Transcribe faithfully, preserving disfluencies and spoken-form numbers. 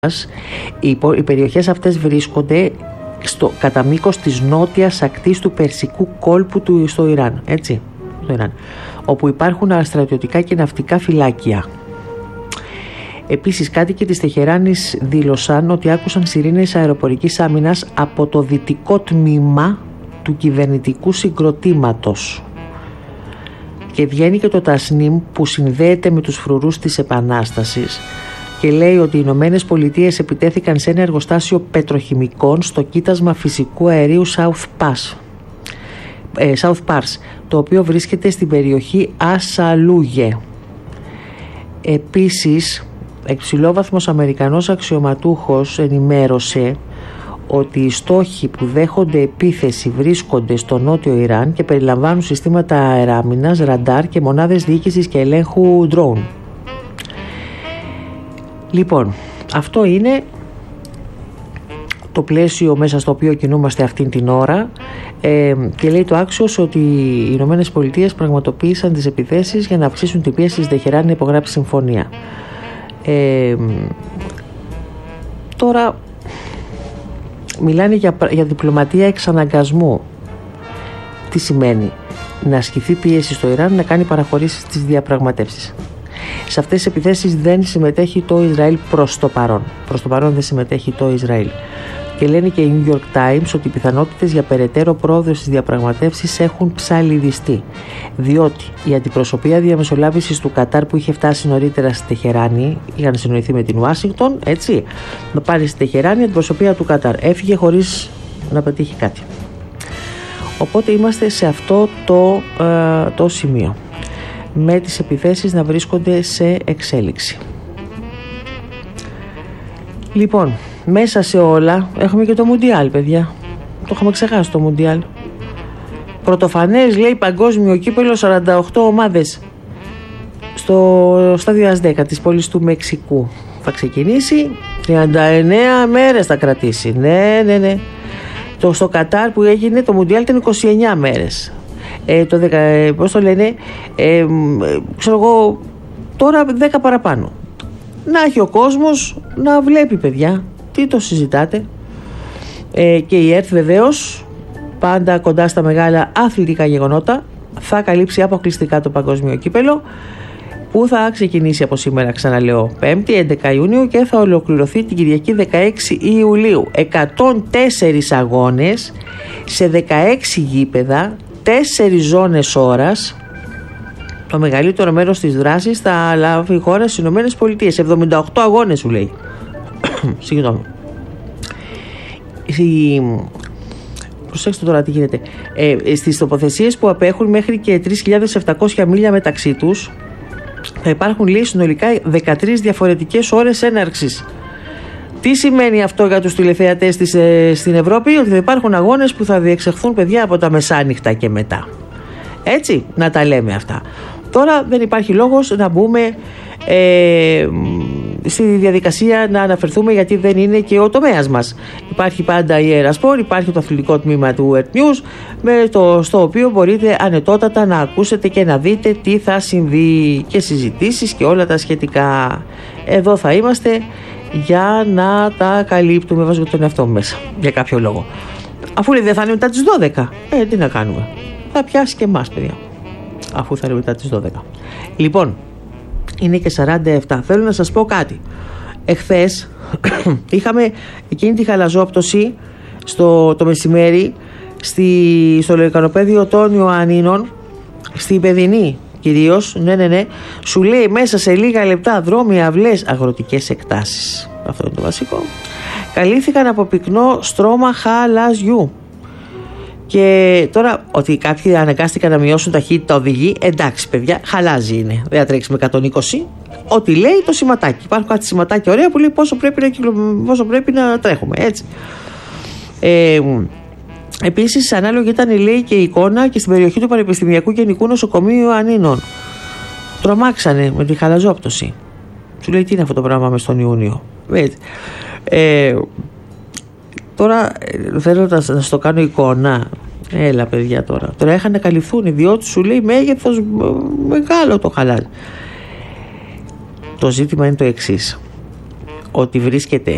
Οι, οι περιοχές αυτές βρίσκονται στο, κατά μήκος της νότιας ακτής του Περσικού κόλπου του, στο Ιράν, έτσι, στο Ιράν, όπου υπάρχουν στρατιωτικά και ναυτικά φυλάκια. Επίσης, κάτοικοι της Τεχεράνης δήλωσαν ότι άκουσαν σιρήνες αεροπορικής άμυνας από το δυτικό τμήμα του κυβερνητικού συγκροτήματος. Και βγαίνει και το Τασνίμ που συνδέεται με τους φρουρούς της Επανάστασης και λέει ότι οι Ηνωμένες Πολιτείες επιτέθηκαν σε ένα εργοστάσιο πετροχημικών στο κοίτασμα φυσικού αερίου South Pass, ε, South Pars, το οποίο βρίσκεται στην περιοχή Ασαλούγε. Επίσης, εξυλόβαθμος Αμερικανός αξιωματούχος ενημέρωσε ότι οι στόχοι που δέχονται επίθεση βρίσκονται στο νότιο Ιράν και περιλαμβάνουν συστήματα αεράμινας, ραντάρ και μονάδες διοίκησης και ελέγχου drone. Λοιπόν, αυτό είναι το πλαίσιο μέσα στο οποίο κινούμαστε αυτήν την ώρα, ε, και λέει το Axios ότι οι Ηνωμένες Πολιτείες πραγματοποίησαν τις επιθέσεις για να αυξήσουν την πίεση της Τεχεράνη να υπογράψει συμφωνία. Ε, τώρα μιλάνε για, για διπλωματία εξαναγκασμού. Τι σημαίνει? Να ασκηθεί πίεση στο Ιράν να κάνει παραχωρήσεις στις διαπραγματεύσεις. Σε αυτές τις επιθέσεις δεν συμμετέχει το Ισραήλ προς το παρόν. Προς το παρόν δεν συμμετέχει το Ισραήλ. Και λένε και οι New York Times ότι οι πιθανότητες για περαιτέρω πρόοδο στις διαπραγματεύσεις έχουν ψαλιδιστεί. Διότι η αντιπροσωπεία διαμεσολάβησης του Κατάρ που είχε φτάσει νωρίτερα στη Τεχεράνη, είχαν συνοηθεί με την Ουάσιγκτον, έτσι, να πάρει στη Τεχεράνη η αντιπροσωπεία του Κατάρ. Έφυγε χωρίς να πετύχει κάτι. Οπότε είμαστε σε αυτό το, ε, το σημείο, με τις επιθέσεις να βρίσκονται σε εξέλιξη. Λοιπόν, μέσα σε όλα έχουμε και το Μουντιάλ, παιδιά. Το είχαμε ξεχάσει το Μουντιάλ. Πρωτοφανές, λέει, παγκόσμιο κύπελο, σαράντα οκτώ ομάδες στο στάδιο ες δέκα της πόλης του Μεξικού. Θα ξεκινήσει, τριάντα εννέα μέρες θα κρατήσει. Ναι, ναι, ναι. Το, στο Κατάρ που έγινε το Μουντιάλ ήταν είκοσι εννέα μέρες. Ε, το δεκα, πώς το λένε, ε, ξέρω εγώ, τώρα δέκα παραπάνω. Να έχει ο κόσμος να βλέπει, παιδιά. Τι το συζητάτε? Ε, και η ΕΡΤ βεβαίως, πάντα κοντά στα μεγάλα αθλητικά γεγονότα, θα καλύψει αποκλειστικά το παγκόσμιο κύπελο, που θα ξεκινήσει από σήμερα, ξαναλέω, πέμπτη έντεκα Ιουνίου και θα ολοκληρωθεί την Κυριακή δεκαέξι Ιουλίου. εκατόν τέσσερις αγώνες σε δεκαέξι γήπεδα, τέσσερις ζώνες ώρας. Το μεγαλύτερο μέρος της δράσης θα λάβει η χώρα στις Ηνωμένες Πολιτείες. εβδομήντα οκτώ αγώνες, σου λέει. Συγγνώμη. Η... Προσέξτε τώρα τι γίνεται. Ε, στις τοποθεσίες που απέχουν μέχρι και τρεις χιλιάδες επτακόσια μίλια μεταξύ τους, θα υπάρχουν, λέει, συνολικά δεκατρείς διαφορετικές ώρες έναρξης. Τι σημαίνει αυτό για τους τηλεθεατές της, ε, στην Ευρώπη? Ότι θα υπάρχουν αγώνες που θα διεξαχθούν, παιδιά, από τα μεσάνυχτα και μετά. Έτσι, να τα λέμε αυτά. Τώρα δεν υπάρχει λόγος να μπούμε ε, στη διαδικασία να αναφερθούμε, γιατί δεν είναι και ο τομέας μας. Υπάρχει πάντα η Ερασπορ, υπάρχει το αθλητικό τμήμα του Earth News, με το, στο οποίο μπορείτε ανετότατα να ακούσετε και να δείτε τι θα συμβεί και συζητήσεις και όλα τα σχετικά. Εδώ θα είμαστε για να τα καλύπτουμε. Βάζω τον εαυτό μου μέσα για κάποιο λόγο. Αφού λέει δεν θα είναι μετά τις δώδεκα, ε, τι να κάνουμε? Θα πιάσει και εμάς, παιδιά, αφού θα είναι μετά τις δώδεκα. Λοιπόν, είναι και σαράντα επτά. Θέλω να σας πω κάτι. Εχθές είχαμε εκείνη τη χαλαζόπτωση στο, το μεσημέρι στη, στο λεκανοπέδιο των Ιωαννίνων, στη Παιδινή κυρίως. Ναι, ναι, ναι. Σου λέει μέσα σε λίγα λεπτά δρόμοι, αυλές, αγροτικές εκτάσεις. Αυτό είναι το βασικό. Καλύφθηκαν από πυκνό στρώμα χαλαζιού. Και τώρα ότι κάποιοι αναγκάστηκαν να μειώσουν ταχύτητα οδηγοί, εντάξει, παιδιά, χαλάζει είναι. Δεν θα τρέξει με εκατόν είκοσι. Ό,τι λέει το σηματάκι. Υπάρχουν κάτι σηματάκι ωραία που λέει πόσο πρέπει να, κυκλο... πόσο πρέπει να τρέχουμε, έτσι. Ε, επίσης, ανάλογη ήταν, λέει, και η εικόνα και στην περιοχή του Πανεπιστημιακού Γενικού Νοσοκομείου Ιωαννίνων. Τρομάξανε με τη χαλαζόπτωση. Σου λέει τι είναι αυτό το πράγμα μες τον Ιούνιο. Έτσι. Ε, Τώρα θέλω να σας το κάνω εικόνα. Έλα, παιδιά, τώρα. Τώρα είχαν να καλυφθούν, διότι σου λέει μέγεθος μεγάλο το χαλάζι. Το ζήτημα είναι το εξής. Ότι βρίσκεται